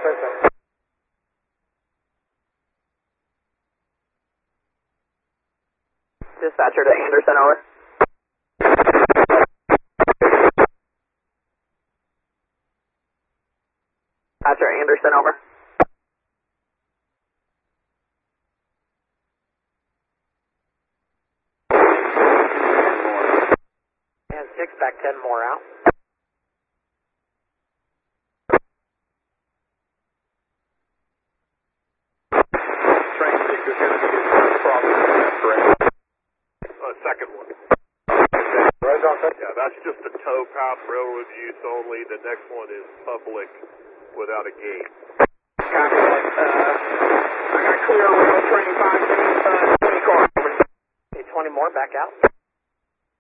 Dispatcher to Anderson, over. Dispatcher Anderson, over. And 6 back 10 more out. Train 6 is going to be crossing that correct? Second one. Right off that? Yeah, that's just a tow path, railroad use only. The next one is public without a gate. Copy that. I got clear rail train 5, 20 car. Okay, 20 more back out.